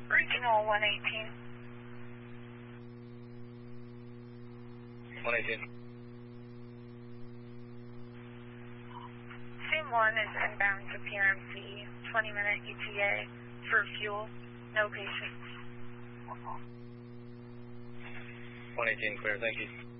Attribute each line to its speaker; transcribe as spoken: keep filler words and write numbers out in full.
Speaker 1: Regional one eighteen.
Speaker 2: one eighteen.
Speaker 1: Sim one is inbound to P R M C, twenty minute E T A for fuel, no patients.
Speaker 2: one eighteen clear, thank you.